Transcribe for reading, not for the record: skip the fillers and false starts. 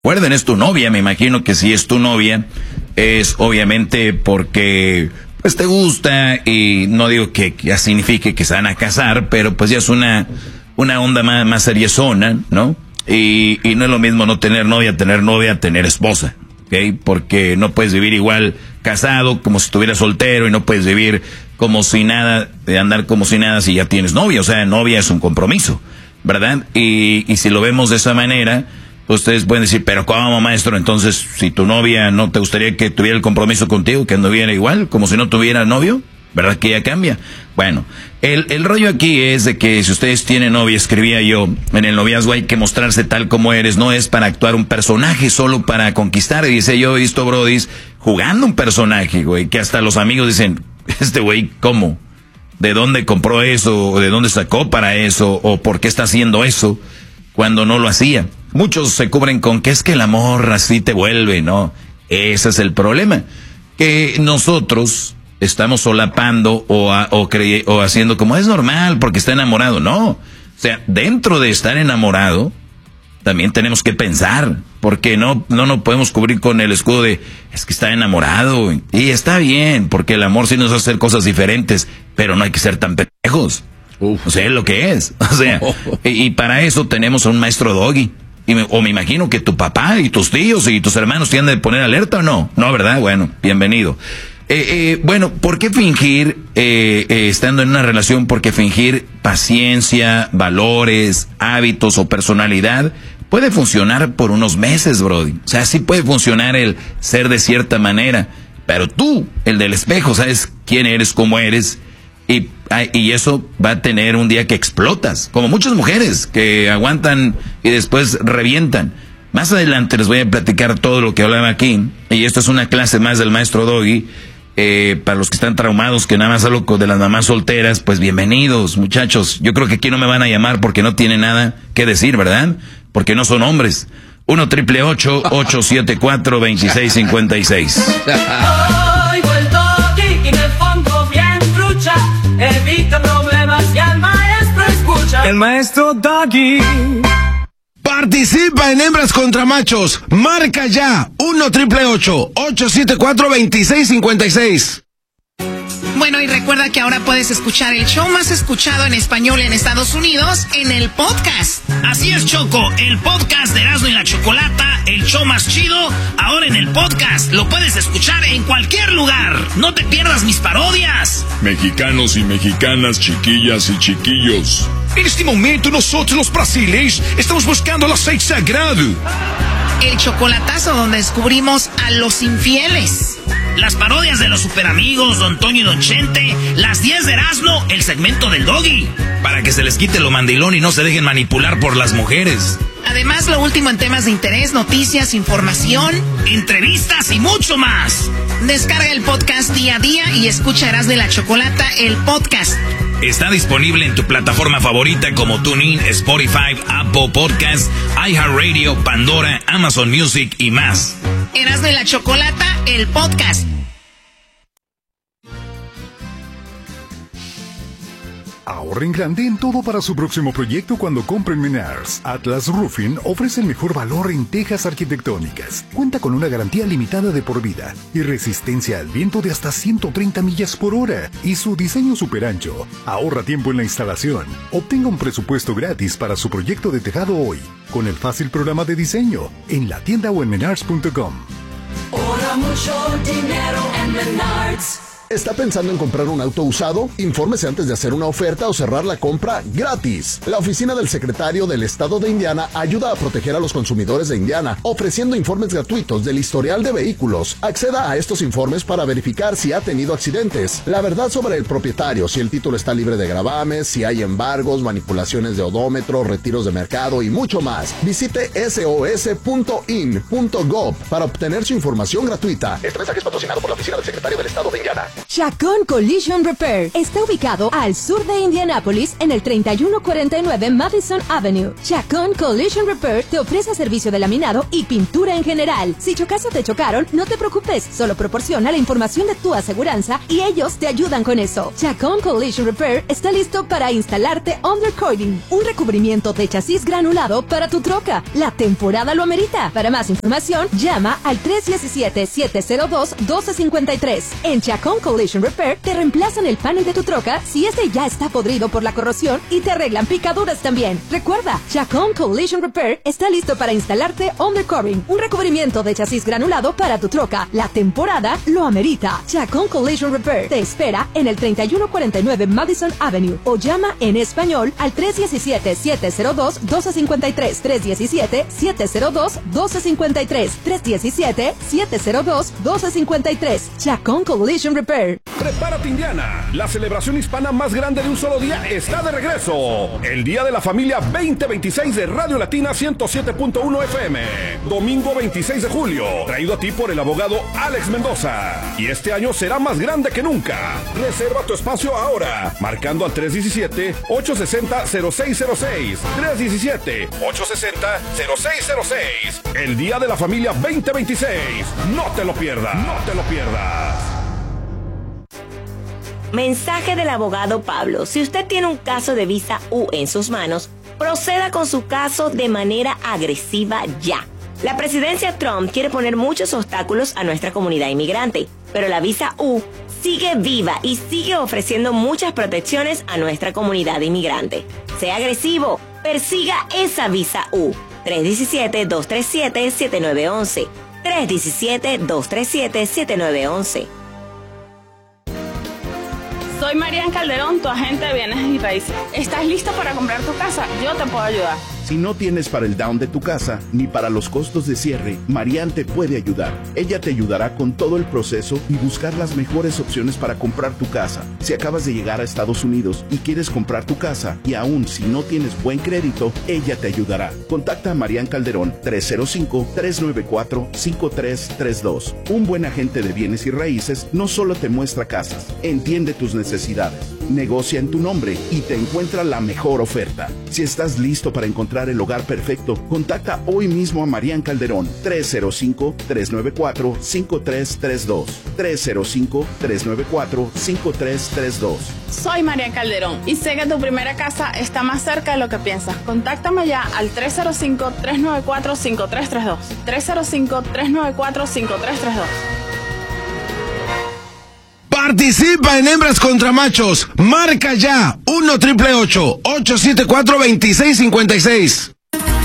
Recuerden, es tu novia, me imagino que si es tu novia, es obviamente porque pues te gusta, y no digo que ya signifique que se van a casar, pero pues ya es una onda más seriezona, ¿no? Y no es lo mismo no tener novia, tener esposa, ¿ok? Porque no puedes vivir igual casado como si estuvieras soltero, y no puedes vivir como si nada, andar como si nada si ya tienes novia. O sea, novia es un compromiso, ¿verdad? Y si lo vemos de esa manera, ustedes pueden decir, pero ¿cómo, maestro? Entonces, si tu novia no te gustaría que tuviera el compromiso contigo, que anduviera igual, como si no tuviera novio, ¿verdad que ya cambia? Bueno, el rollo aquí es de que si ustedes tienen novia, escribía yo, en el noviazgo hay que mostrarse tal como eres, no es para actuar un personaje, solo para conquistar. Y dice, yo he visto brodis jugando un personaje, güey, que hasta los amigos dicen, este güey, ¿cómo? ¿De dónde compró eso? ¿O de dónde sacó para eso? ¿O por qué está haciendo eso? Cuando no lo hacía. Muchos se cubren con que es que el amor así te vuelve, ¿no? Ese es el problema. Que nosotros estamos solapando o haciendo como es normal porque está enamorado. No. O sea, dentro de estar enamorado, también tenemos que pensar. Porque no nos podemos cubrir con el escudo de es que está enamorado. Y está bien, porque el amor sí nos hace hacer cosas diferentes, pero no hay que ser tan pendejos. O sea, es lo que es. O sea, y para eso tenemos a un maestro Doggy. O me imagino que tu papá y tus tíos y tus hermanos te han de poner alerta, ¿o no? No, ¿verdad? Bueno, bienvenido. Bueno, ¿por qué fingir estando en una relación? Porque fingir paciencia, valores, hábitos o personalidad puede funcionar por unos meses, brody. O sea, sí puede funcionar el ser de cierta manera. Pero tú, el del espejo, sabes quién eres, cómo eres. Y eso va a tener un día que explotas, como muchas mujeres que aguantan y después revientan. Más adelante les voy a platicar todo lo que hablaba aquí, y esto es una clase más del maestro Doggy. Para los que están traumados, que nada más hablo de las mamás solteras, pues bienvenidos, muchachos. Yo creo que aquí no me van a llamar porque no tienen nada que decir, ¿verdad? Porque no son hombres. 1-888-874-2656. Evita problemas y al maestro escucha. El maestro Doggy. Participa en Hembras contra Machos. Marca ya 1-888-874-2656. Bueno, y recuerda que ahora puedes escuchar el show más escuchado en español en Estados Unidos en el podcast. Así es, Choco, el podcast de Erasmo y la Chocolata, el show más chido, ahora en el podcast. Lo puedes escuchar en cualquier lugar. No te pierdas mis parodias. Mexicanos y mexicanas, chiquillas y chiquillos. En este momento nosotros los brasileños estamos buscando el aceite sagrado. El chocolatazo donde descubrimos a los infieles. Las parodias de los superamigos, Don Toño y Don Chente, las 10 de Erasmo, el segmento del Doggy. Para que se les quite lo mandilón y no se dejen manipular por las mujeres. Además, lo último en temas de interés, noticias, información, entrevistas y mucho más. Descarga el podcast día a día y escucha Erasmo y la Chocolata, el podcast. Está disponible en tu plataforma favorita como TuneIn, Spotify, Apple Podcasts, iHeartRadio, Pandora, Amazon Music y más. Erasmo y la Chocolata, el podcast. Ahorren grande en todo para su próximo proyecto cuando compren Menards. Atlas Roofing ofrece el mejor valor en tejas arquitectónicas. Cuenta con una garantía limitada de por vida y resistencia al viento de hasta 130 millas por hora. Y su diseño super ancho. Ahorra tiempo en la instalación. Obtenga un presupuesto gratis para su proyecto de tejado hoy con el fácil programa de diseño en la tienda o en menards.com. Ahorra mucho dinero en Menards. ¿Está pensando en comprar un auto usado? Infórmese antes de hacer una oferta o cerrar la compra gratis. La oficina del secretario del estado de Indiana ayuda a proteger a los consumidores de Indiana, ofreciendo informes gratuitos del historial de vehículos. Acceda a estos informes para verificar si ha tenido accidentes, la verdad sobre el propietario, si el título está libre de gravames, si hay embargos, manipulaciones de odómetro, retiros de mercado y mucho más. Visite sos.in.gov para obtener su información gratuita. Este mensaje es patrocinado por la oficina del secretario del estado de Indiana. Chacón Collision Repair está ubicado al sur de Indianápolis en el 3149 Madison Avenue. Chacón Collision Repair te ofrece servicio de laminado y pintura en general. Si chocas o te chocaron, no te preocupes, solo proporciona la información de tu aseguranza y ellos te ayudan con eso. Chacón Collision Repair está listo para instalarte undercoating, un recubrimiento de chasis granulado para tu troca. La temporada lo amerita. Para más información, llama al 317-702-1253. En Chacón Collision Repair te reemplazan el panel de tu troca si este ya está podrido por la corrosión y te arreglan picaduras también. Recuerda, Chacón Collision Repair está listo para instalarte undercoating, un recubrimiento de chasis granulado para tu troca. La temporada lo amerita. Chacón Collision Repair te espera en el 3149 Madison Avenue o llama en español al 317-702-1253. 317-702-1253. 317-702-1253. Chacón Collision Repair. Prepárate, Indiana. La celebración hispana más grande de un solo día está de regreso. El Día de la Familia 2026 de Radio Latina 107.1 FM. Domingo 26 de julio. Traído a ti por el abogado Alex Mendoza. Y este año será más grande que nunca. Reserva tu espacio ahora. Marcando al 317-860-0606. 317-860-0606. El Día de la Familia 2026. No te lo pierdas. No te lo pierdas. Mensaje del abogado Pablo. Si usted tiene un caso de visa U en sus manos, proceda con su caso de manera agresiva ya. La presidencia Trump quiere poner muchos obstáculos a nuestra comunidad inmigrante, pero la visa U sigue viva y sigue ofreciendo muchas protecciones a nuestra comunidad inmigrante. Sea agresivo, persiga esa visa U. 317-237-7911. 317-237-7911. Soy Marian Calderón, tu agente de bienes y raíces. ¿Estás listo para comprar tu casa? Yo te puedo ayudar. Si no tienes para el down de tu casa, ni para los costos de cierre, Marian te puede ayudar. Ella te ayudará con todo el proceso y buscar las mejores opciones para comprar tu casa. Si acabas de llegar a Estados Unidos y quieres comprar tu casa, y aún si no tienes buen crédito, ella te ayudará. Contacta a Marian Calderón 305-394-5332. Un buen agente de bienes y raíces no solo te muestra casas, entiende tus necesidades, negocia en tu nombre y te encuentra la mejor oferta. Si estás listo para encontrar el hogar perfecto, contacta hoy mismo a Marian Calderón 305-394-5332. 305-394-5332. Soy Marian Calderón y sé que tu primera casa está más cerca de lo que piensas. Contáctame ya al 305-394-5332. 305-394-5332. Participa en Hembras contra Machos. Marca ya 1-888-874-2656.